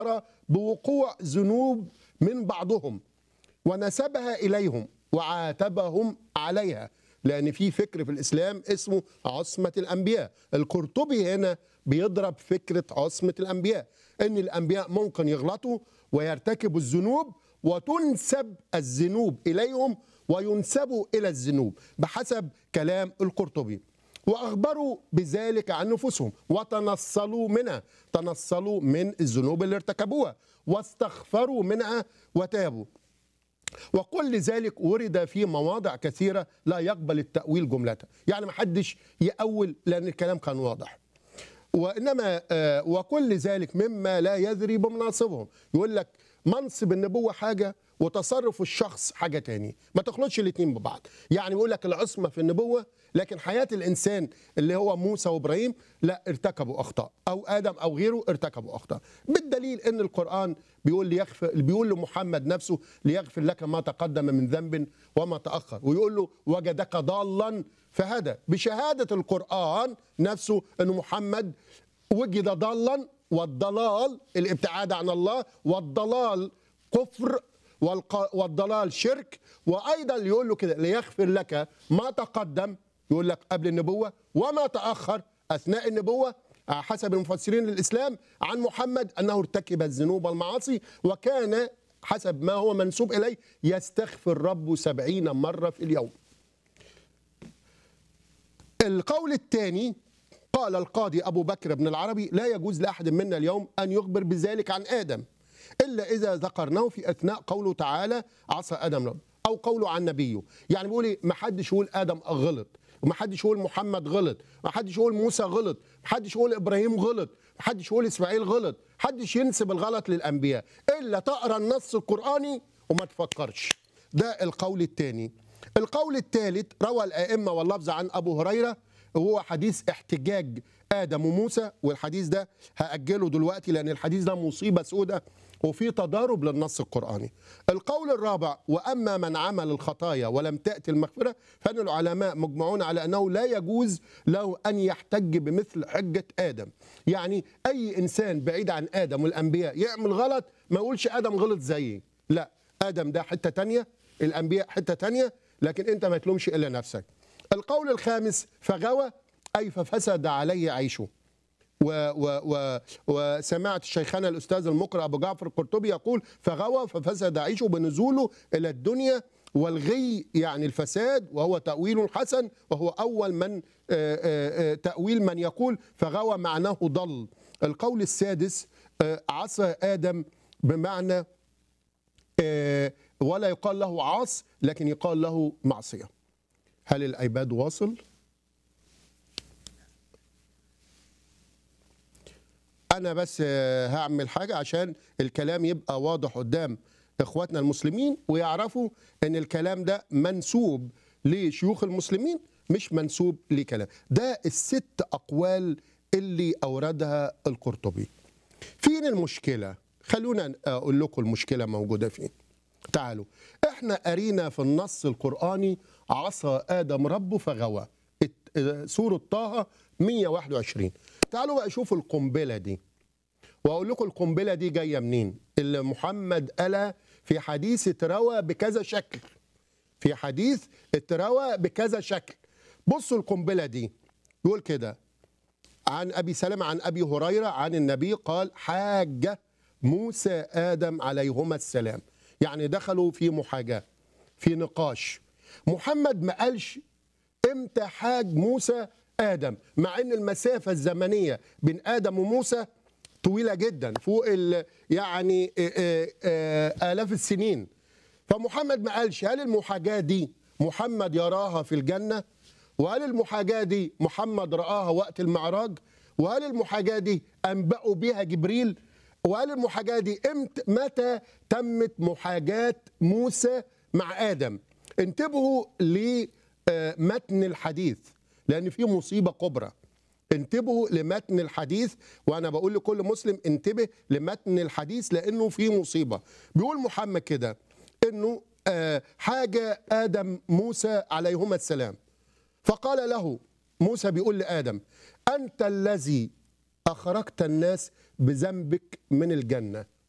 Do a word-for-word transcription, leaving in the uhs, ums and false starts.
بوقوع ذنوب من بعضهم ونسبها إليهم وعاتبهم عليها، لأن في فكر في الإسلام اسمه عصمة الأنبياء. القرطبي هنا بيضرب فكرة عصمة الأنبياء، إن الأنبياء ممكن يغلطوا ويرتكبوا الذنوب وتنسب الذنوب إليهم وينسبوا إلى الذنوب بحسب كلام القرطبي، وأخبروا بذلك عن نفوسهم وتنصلوا منها، تنصلوا من الذنوب اللي ارتكبوها واستغفروا منها وتابوا. وكل ذلك ورد في مواضع كثيرة لا يقبل التأويل جملة، يعني ما حدش يأول لأن الكلام كان واضح. وإنما آه وكل ذلك مما لا يدري بمناصبهم، يقول لك منصب النبوة حاجة وتصرف الشخص حاجة تاني، ما تخلطش الاتنين ببعض. يعني بيقول لك العصمة في النبوة، لكن حياة الإنسان اللي هو موسى وإبراهيم لا، ارتكبوا أخطاء، أو آدم أو غيره ارتكبوا أخطاء، بالدليل أن القرآن بيقول ليغفر بيقول لمحمد نفسه ليغفر لك ما تقدم من ذنب وما تأخر، ويقول له وجدك ضالا فهدى، بشهادة القرآن نفسه أن محمد وجد ضالا، والضلال الابتعاد عن الله، والضلال كفر، والضلال شرك. وايضا يقول له كده ليغفر لك ما تقدم، يقول لك قبل النبوه، وما تاخر اثناء النبوه، حسب المفسرين الاسلام عن محمد انه ارتكب الذنوب والمعاصي، وكان حسب ما هو منسوب اليه يستغفر ربه سبعين مره في اليوم. القول الثاني قال القاضي أبو بكر بن العربي لا يجوز لأحد منا اليوم أن يخبر بذلك عن آدم إلا إذا ذكرناه في أثناء قوله تعالى عصى آدم رب، أو قوله عن نبيه. يعني بيقول إيه؟ ما حدش يقول آدم غلط، وما حدش يقول محمد غلط، ما حدش يقول موسى غلط، ما حدش يقول إبراهيم غلط، ما حدش يقول إسماعيل غلط، ما حدش ينسب الغلط للأنبياء إلا تقرأ النص القرآني وما تفكرش. ده القول الثاني. القول الثالث روى الأئمة واللفظ عن أبو هريرة، وهو حديث احتجاج آدم وموسى، والحديث ده هأجله دلوقتي لأن الحديث ده مصيبة سودة وفي تضارب للنص القرآني. القول الرابع وأما من عمل الخطايا ولم تأتي المغفرة فإن العلماء مجمعون على أنه لا يجوز له أن يحتج بمثل حجة آدم. يعني أي إنسان بعيد عن آدم والأنبياء يعمل غلط ما يقولش آدم غلط زيي، لا، آدم ده حتة تانية، الأنبياء حتة تانية، لكن أنت ما تلومش إلا نفسك. القول الخامس فغوى أي ففسد عليه عيشه. و و و وسمعت شيخنا الأستاذ المقرأ أبو جعفر القرطبي يقول فغوى ففسد عيشه بنزوله إلى الدنيا، والغي يعني الفساد، وهو تأويل حسن، وهو أول من تأويل من يقول فغوى معناه ضل. القول السادس عصى آدم بمعنى ولا يقال له عاص لكن يقال له معصية. هل الأيباد واصل؟ أنا بس هعمل حاجة عشان الكلام يبقى واضح قدام إخواتنا المسلمين ويعرفوا أن الكلام ده منسوب لشيوخ المسلمين مش منسوب لكلام. ده الست أقوال اللي أوردها القرطبي. فين المشكلة؟ خلونا أقول لكم المشكلة موجودة فين. تعالوا، احنا قرينا في النص القرآني عصى آدم ربه فغوى، سورة طه مئة وواحد وعشرين. تعالوا بقى شوفوا القنبلة دي، وأقول لكم القنبلة دي جاية منين. اللي محمد قالها في حديث اتروى بكذا شكل، في حديث اتروى بكذا شكل. بصوا القنبلة دي، يقول كده عن أبي سلمة عن أبي هريرة عن النبي قال حاج موسى آدم عليهما السلام، يعني دخلوا في محاجاة في نقاش. محمد ما قالش امتى حاج موسى آدم، مع ان المسافة الزمنية بين آدم وموسى طويلة جدا، فوق يعني آلاف السنين. فمحمد ما قالش هل المحاجاة دي محمد يراها في الجنة، وهل المحاجاة دي محمد رآها وقت المعراج، وهل المحاجاة دي أنبأوا بها جبريل، وهل المحاجاة دي امتى متى تمت محاجاة موسى مع آدم. انتبهوا لمتن الحديث لأن في مصيبة كبرى. انتبهوا لمتن الحديث، وأنا بقول لكل مسلم انتبه لمتن الحديث لأنه في مصيبة. بيقول محمد كده إنه حاجة آدم موسى عليهما السلام، فقال له موسى بيقول لآدم أنت الذي اخرجت الناس بذنبك من الجنه.